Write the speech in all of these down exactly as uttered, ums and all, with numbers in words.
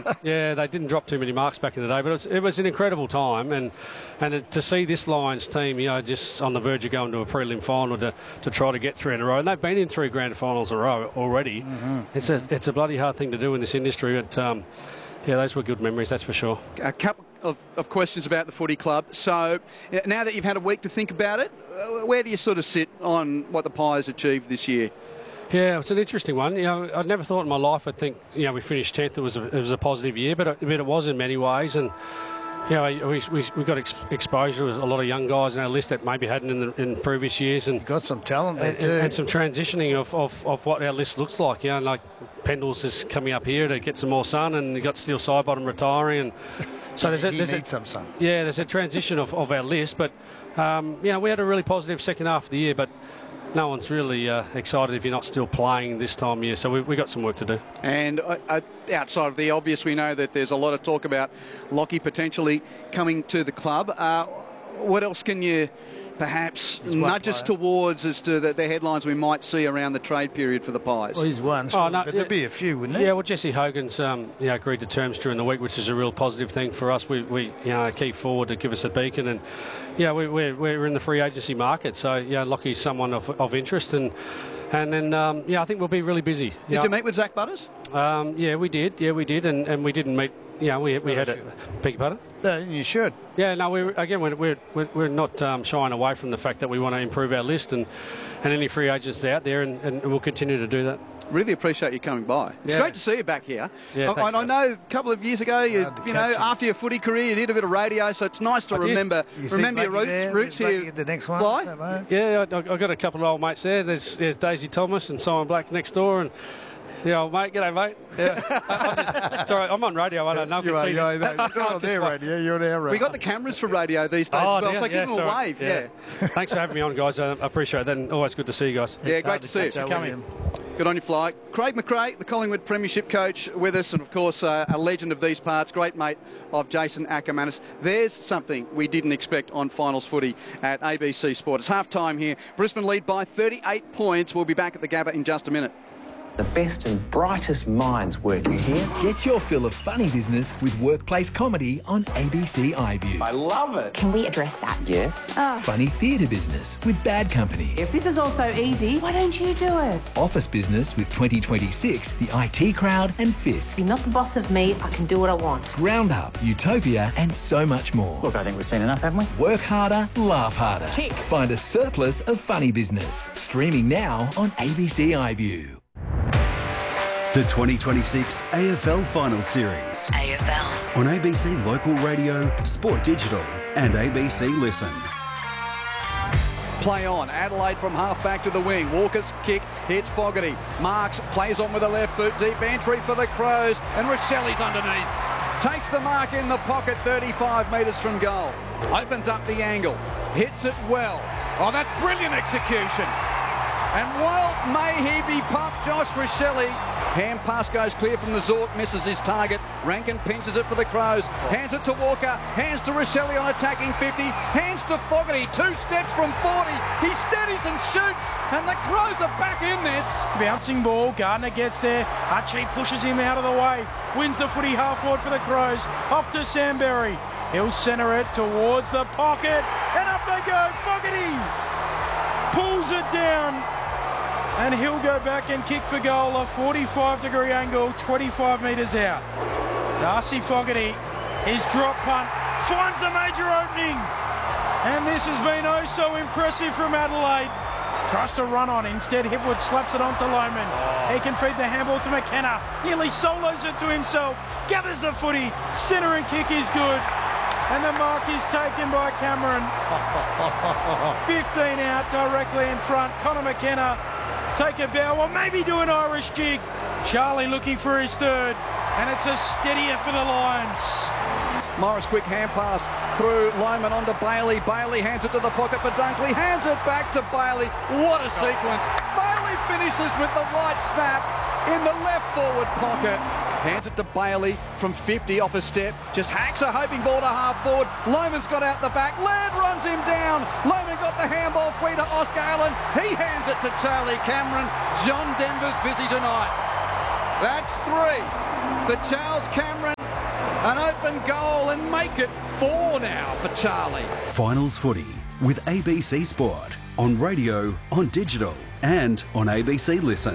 Yeah, they didn't drop too many marks back in the day, but it was, it was an incredible time, and and it, to see this Lions team, you know, just on the verge of going to a prelim final to, to try to get three in a row, and they've been in three grand finals in a row already. Mm-hmm. It's a it's a bloody hard thing to do in this industry, but um, yeah, those were good memories, that's for sure. A couple of, of questions about the footy club. So now that you've had a week to think about it, where do you sort of sit on what the Pies achieved this year? Yeah, it's an interesting one. You know, I'd never thought in my life I'd think, you know, we finished tenth. It was a, it was a positive year, but it, but it was in many ways. And, you know, we, we, we got ex- exposure to a lot of young guys in our list that maybe hadn't in, the, in previous years. And got some talent there and, too. And some transitioning of, of, of what our list looks like. You know, like Pendles is coming up here to get some more sun, and you got Steele Sidebottom retiring. And so there's a, he there's needs a, some sun. Yeah, there's a transition of, of our list. But, um, you know, we had a really positive second half of the year, but no one's really uh, excited if you're not still playing this time of year. So we've we got some work to do. And uh, uh, outside of the obvious, we know that there's a lot of talk about Lockie potentially coming to the club. Uh, what else can you perhaps nudge us towards as to the, the headlines we might see around the trade period for the Pies? Well, he's one, oh, no, but there'd be a few, wouldn't there? Yeah, well, Jesse Hogan's um, you know, agreed to terms during the week, which is a real positive thing for us. We, we you know, keep forward to give us a beacon, and yeah, we, we're we're in the free agency market, so yeah, Lockie's someone of, of interest, and and then um, yeah, I think we'll be really busy. Did you, know, you meet with Zach Butters? Um, yeah, we did. Yeah, we did, and, and we didn't meet. You know, we we No, had a beg your pardon? No, you should. Yeah, no, we again we're we're we're not um, shying away from the fact that we want to improve our list and, and any free agents out there, and, and we'll continue to do that. Really appreciate you coming by. It's Yeah. great to see you back here. Yeah, I, thanks, I know a couple of years ago, you, Hard to you know, catch you. after your footy career, you did a bit of radio, so it's nice to I did. remember You think remember your Lucky roots, there? roots Is Lucky here. at the next one? Fly? Is that right? Yeah, I, I got a couple of old mates there. There's, there's Daisy Thomas and Simon Black next door, and yeah, old mate, g'day mate. Yeah, I'm just, sorry, I'm on radio. I don't know if You you are, see you are, this. no, you're not on their radio, you're on our radio. We got the cameras for radio these days Oh, as well, dear, so yeah, give them a sorry. wave. Yeah, Thanks for having me on, guys. I appreciate that, and always good to see you guys. yeah, It's great hard to see you. catch up with him. Good on you, Fly. Craig McRae, the Collingwood Premiership coach, with us, and of course uh, a legend of these parts, great mate of Jason Ackermanis. There's something we didn't expect on finals footy at A B C Sport. It's half time here. Brisbane lead by thirty-eight points. We'll be back at the Gabba in just a minute. The best and brightest minds working here. Get your fill of funny business with workplace comedy on A B C iView. I love it. Can we address that? Yes. Funny theatre business with Bad Company. If this is all so easy, why don't you do it? Office business with twenty twenty-six, the I T Crowd and Fisk. You're not the boss of me, I can do what I want. Roundup, Utopia and so much more. Look, I think we've seen enough, haven't we? Work harder, laugh harder. Tick. Find a surplus of funny business. Streaming now on A B C iView. The twenty twenty-six A F L Final Series A F L. on A B C Local Radio, Sport Digital and A B C Listen. Play on. Adelaide from half back to the wing. Walker's kick hits Fogarty. Marks plays on with a left boot. Deep entry for the Crows. And Rochelli's underneath. Takes the mark in the pocket, thirty-five metres from goal. Opens up the angle. Hits it well. Oh, that's brilliant execution. And well may he be pumped, Josh Rochelli. Hand pass goes clear from the Zork, misses his target. Rankin pinches it for the Crows. Hands it to Walker. Hands to Rochelli on attacking fifty. Hands to Fogarty. Two steps from forty. He steadies and shoots. And the Crows are back in this. Bouncing ball. Gardner gets there. Archie pushes him out of the way. Wins the footy half forward for the Crows. Off to Samberry. He'll centre it towards the pocket. And up they go. Fogarty pulls it down. And he'll go back and kick for goal, a forty-five degree angle, twenty-five metres out. Darcy Fogarty, his drop punt, finds the major opening. And this has been oh so impressive from Adelaide. Tries to run on, instead Hipwood slaps it onto Lohman. He can feed the handball to McKenna, nearly solos it to himself, gathers the footy, centre and kick is good. And the mark is taken by Cameron. fifteen out directly in front. Connor McKenna take a bow or maybe do an Irish jig. Charlie looking for his third, and it's a steadier for the Lions. Morris quick hand pass through Lohman onto Bailey. Bailey hands it to the pocket for Dunkley. Hands it back to Bailey. What a sequence. Bailey finishes with the right snap in the left forward pocket. Hands it to Bailey from fifty off a step. Just hacks a hoping ball to half forward. Lohman's got out the back. Laird runs him down. Lohman got the handball free to Oscar Allen. He hands it to Charlie Cameron. John Denver's busy tonight. That's three. The Charles Cameron own goal and make it four now for Charlie. Finals footy with A B C Sport on radio, on digital and on A B C Listen.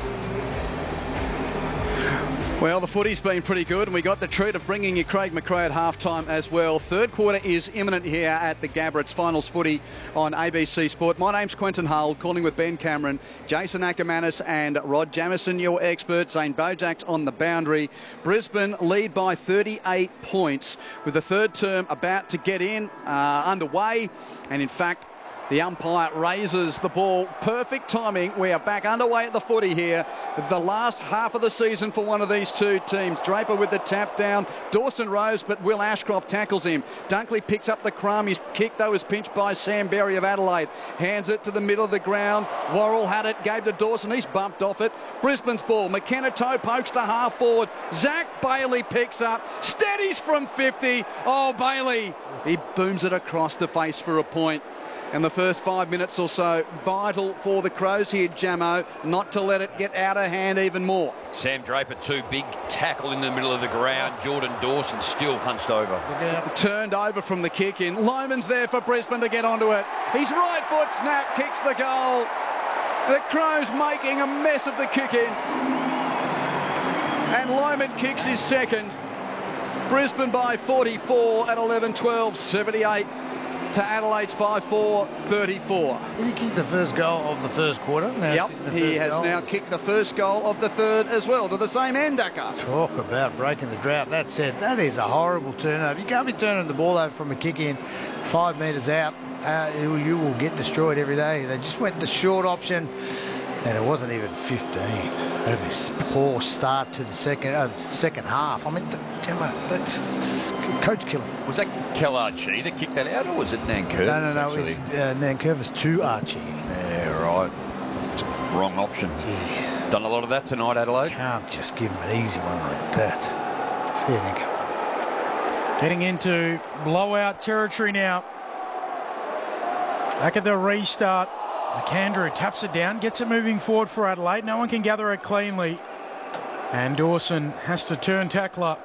Well, the footy's been pretty good, and we got the treat of bringing you Craig McRae at halftime as well. Third quarter is imminent here at the Gabba. It's finals footy on A B C Sport. My name's Quentin Hull, calling with Ben Cameron, Jason Ackermanis and Rod Jamieson, your experts. Zane Bojak's on the boundary. Brisbane lead by thirty-eight points, with the third term about to get in, uh, underway, and in fact, the umpire raises the ball. Perfect timing. We are back underway at the footy here. The last half of the season for one of these two teams. Draper with the tap down. Dawson rose, but Will Ashcroft tackles him. Dunkley picks up the crumb. His kick, though, is pinched by Sam Berry of Adelaide. Hands it to the middle of the ground. Worrell had it, gave to Dawson. He's bumped off it. Brisbane's ball. McKenna toe pokes to half forward. Zach Bailey picks up. Steadies from fifty. Oh, Bailey. He booms it across the face for a point. And the first five minutes or so, vital for the Crows here, Jamo, not to let it get out of hand even more. Sam Draper, too big tackle in the middle of the ground. Jordan Dawson still hunched over. Yeah. Turned over from the kick in. Loman's there for Brisbane to get onto it. His right foot snap kicks the goal. The Crows making a mess of the kick in. And Loman kicks his second. Brisbane by forty-four at eleven twelve, seventy-eight. To Adelaide's five four, thirty-four. He kicked the first goal of the first quarter. Now yep, he has goal. now kicked the first goal of the third as well, to the same end, Dakar. Talk about breaking the drought. That said, that is a horrible turnover. You can't be turning the ball over from a kick in five metres out. Uh, you will get destroyed every day. They just went the short option, and it wasn't even fifteen. That is poor start to the second uh, second half. I mean, Gemma, that's coach killing. Was that Kelarchi that kicked that out, or was it Nankervis? No, no, no. Actually? It's uh, Nankervis to Archie. Yeah, right. Wrong option. Jeez. Done a lot of that tonight, Adelaide. Can't just give him an easy one like that. There we go. Getting into blowout territory now. Back at the restart. McAndrew taps it down, gets it moving forward for Adelaide. No one can gather it cleanly. And Dawson has to turn tackler.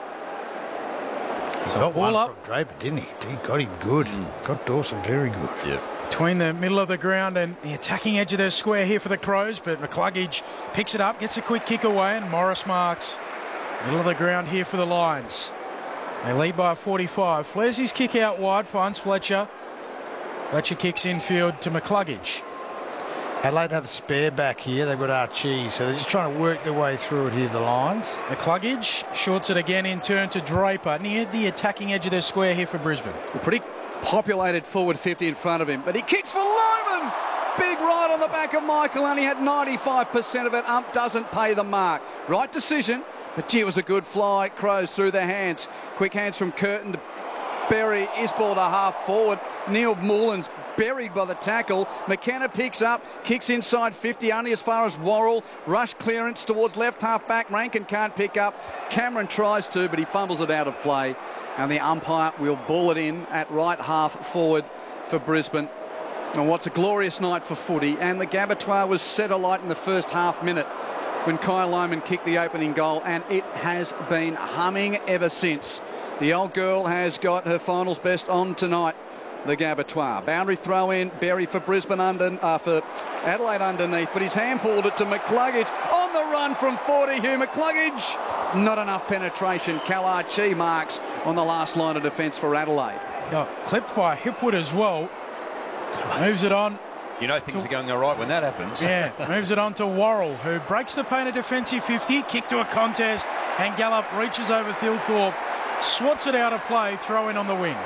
He's got one up from Draper, didn't he? He got him good. Mm. Got Dawson very good. Yeah. Between the middle of the ground and the attacking edge of their square here for the Crows, but McCluggage picks it up, gets a quick kick away, and Morris marks. Middle of the ground here for the Lions. They lead by forty-five. Flares his kick out wide, finds Fletcher. Fletcher kicks infield to McCluggage. Adelaide have a spare back here. They've got Archie, so they're just trying to work their way through it here, the Lions. McCluggage shorts it again in turn to Draper, near the attacking edge of their square here for Brisbane. A pretty populated forward fifty in front of him, but he kicks for Loman! Big right on the back of Michael, only had ninety-five percent of it. Ump doesn't pay the mark. Right decision, but gee, it was a good fly. Crows through their hands. Quick hands from Curtin to Berry, is ball to half forward. Neil Moolan's buried by the tackle. McKenna picks up, kicks inside fifty, only as far as Worrell. Rush clearance towards left half back. Rankin can't pick up. Cameron tries to, but he fumbles it out of play. And the umpire will ball it in at right half forward for Brisbane. And what's a glorious night for footy. And the Gabatoir was set alight in the first half minute when Kyle Loman kicked the opening goal, and it has been humming ever since. The old girl has got her finals best on tonight, the Gabatoir. Boundary throw in, Berry for Brisbane, under, uh, for Adelaide underneath, but he's hand-pulled it to McCluggage. On the run from forty, Hugh McCluggage. Not enough penetration. Kelarchi marks on the last line of defence for Adelaide. Oh, clipped by Hipwood as well. Moves it on. You know things are going all right when that happens. Yeah, moves it on to Worrell, who breaks the paint, a defensive fifty, kick to a contest, and Gallup reaches over Thilthorpe. Swats it out of play, throw in on the wing.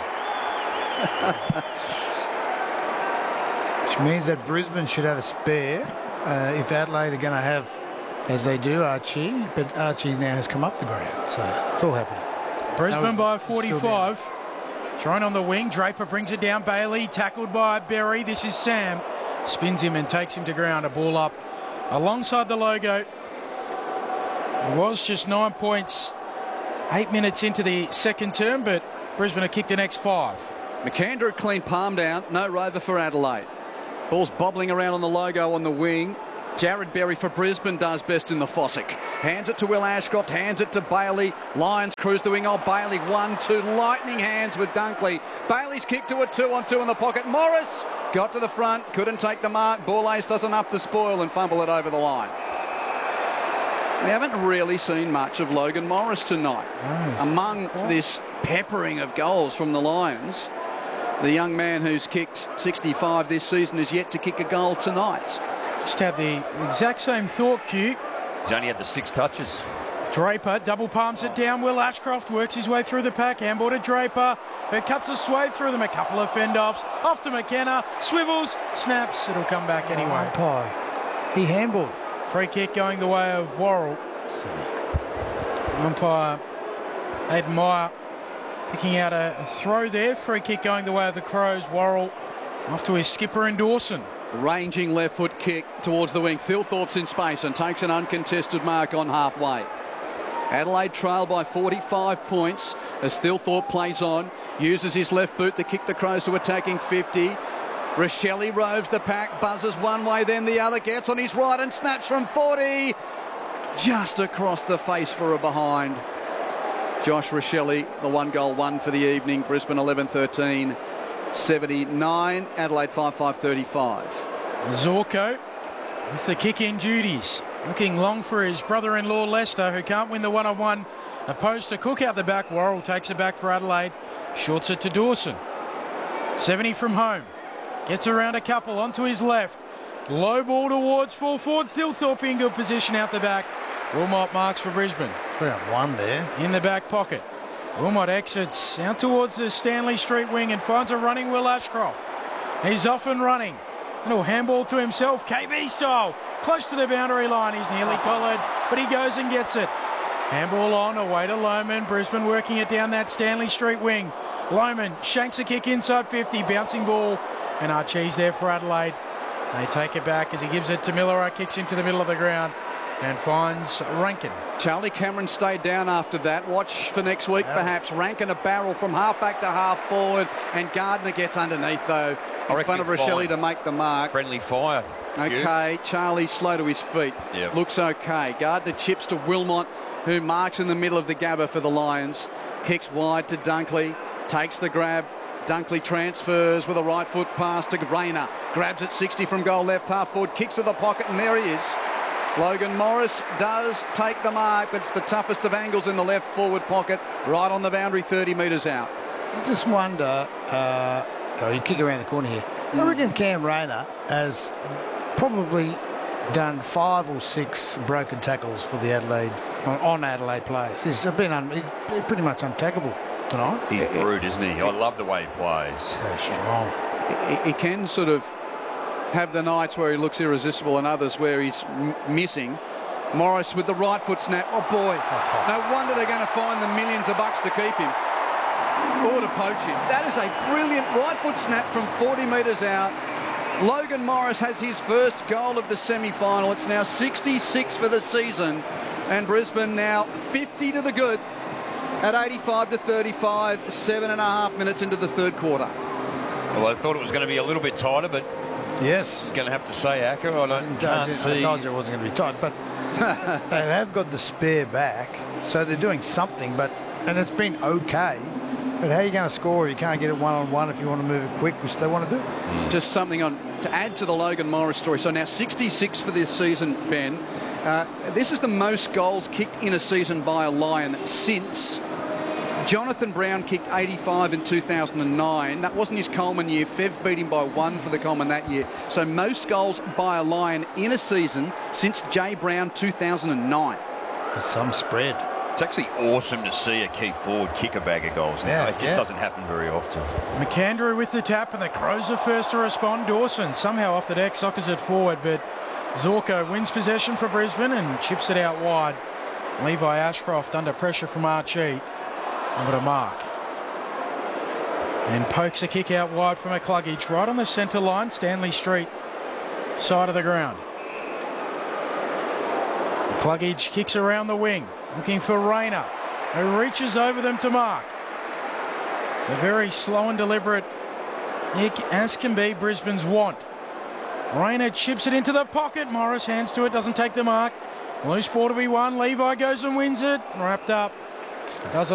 Which means that Brisbane should have a spare uh, if Adelaide are going to have, as they do, Archie. But Archie now has come up the ground, so it's all happening. Brisbane by forty-five. Thrown on the wing, Draper brings it down. Bailey tackled by Berry. This is Sam. Spins him and takes him to ground. A ball up alongside the logo. It was just nine points. Eight minutes into the second term, but Brisbane have kicked the next five. McAndrew clean palm down. No rover for Adelaide. Ball's bobbling around on the logo on the wing. Jared Berry for Brisbane does best in the Fossick. Hands it to Will Ashcroft, hands it to Bailey. Lions cruise the wing. Oh, Bailey, one, two, lightning hands with Dunkley. Bailey's kick to a two on two in the pocket. Morris got to the front, couldn't take the mark. Ball ace does enough to spoil and fumble it over the line. We haven't really seen much of Logan Morris tonight. Oh. Among this peppering of goals from the Lions, the young man who's kicked sixty-five this season is yet to kick a goal tonight. Just had the exact same thought, Q. He's only had the six touches. Draper double palms it down. Will Ashcroft works his way through the pack. Handball to Draper, who cuts a swathe through them. A couple of fend-offs. Off to McKenna. Swivels. Snaps. It'll come back anyway. Umpire. He handballed. Free kick going the way of Worrell. Umpire Aidan Meyer picking out a, a throw there. Free kick going the way of the Crows. Worrell off to his skipper and Dawson. Ranging left foot kick towards the wing. Thilthorpe's in space and takes an uncontested mark on halfway. Adelaide trail by forty-five points as Thilthorpe plays on. Uses his left boot to kick the Crows to attacking fifty. Rochelle roves the pack, buzzes one way then the other, gets on his right and snaps from forty. Just across the face for a behind. Josh Rochelle, the one goal one for the evening. Brisbane eleven thirteen. seventy-nine, Adelaide five five thirty-five. Zorko with the kick-in duties. Looking long for his brother-in-law Lester, who can't win the one-on-one. Opposed to Cook out the back. Worrell takes it back for Adelaide. Shorts it to Dawson. seventy from home. Gets around a couple onto his left. Low ball towards full forward. Thilthorpe in good position out the back. Wilmot marks for Brisbane. We got one there. In the back pocket. Wilmot exits out towards the Stanley Street wing and finds a running Will Ashcroft. He's off and running. And he'll handball to himself, K B style. Close to the boundary line. He's nearly collared, but he goes and gets it. Handball on, away to Lohman. Brisbane working it down that Stanley Street wing. Lohman shanks a kick inside fifty, bouncing ball. And Archie's there for Adelaide. They take it back as he gives it to Miller. Kicks into the middle of the ground and finds Rankin. Charlie Cameron stayed down after that. Watch for next week, yeah. Perhaps. Rankin a barrel from half back to half forward, and Gardner gets underneath, though, in front of Rochelle to make the mark. Friendly fire. Okay, you. Charlie slow to his feet. Yep. Looks okay. Gardner chips to Wilmot, who marks in the middle of the Gabba for the Lions. Kicks wide to Dunkley, takes the grab. Dunkley transfers with a right foot pass to Rayner. Grabs at sixty from goal left half forward, kicks to the pocket, and there he is. Logan Morris does take the mark, but it's the toughest of angles in the left forward pocket, right on the boundary, thirty metres out. I just wonder, uh, oh, you kick around the corner here. Mm. I reckon Cam Rayner has probably done five or six broken tackles for the Adelaide, on Adelaide players. He's been un, he's pretty much untackable tonight. He's rude, isn't he? I love the way he plays. So strong. He, he can sort of have the nights where he looks irresistible and others where he's m missing. Morris with the right foot snap. Oh boy, no wonder they're going to find the millions of bucks to keep him or to poach him. That is a brilliant right foot snap from forty metres out. Logan Morris has his first goal of the semi-final. It's now sixty-six for the season, and Brisbane now fifty to the good at eighty-five to thirty-five, seven and a half minutes into the third quarter. Well, I thought it was going to be a little bit tighter, but yes, going to have to say, Acker, I don't can't I, see. I told you it wasn't going to be tight, but they have got the spare back, so they're doing something. But and it's been okay. But how are you going to score if you can't get it one-on-one if you want to move it quick, which they want to do? Mm. Just something on to add to the Logan Morris story. So now sixty-six for this season, Ben. Uh, this is the most goals kicked in a season by a Lion since Jonathan Brown kicked eighty-five in two thousand nine. That wasn't his Coleman year. Fev beat him by one for the Coleman that year. So most goals by a Lion in a season since Jay Brown two thousand nine. It's some spread. It's actually awesome to see a key forward kick a bag of goals now. Yeah, it just yeah. doesn't happen very often. McAndrew with the tap, and the Crows are first to respond. Dawson somehow off the deck, sockers it forward, but Zorko wins possession for Brisbane and chips it out wide. Levi Ashcroft under pressure from Archie. Over to Mark. And pokes a kick out wide from McCluggage, right on the centre line, Stanley Street side of the ground. McCluggage kicks around the wing, looking for Rayner, who reaches over them to Mark. It's a very slow and deliberate kick, as can be Brisbane's want. Rayner chips it into the pocket. Morris hands to it, doesn't take the mark. Loose ball to be won. Levi goes and wins it. Wrapped up. Does a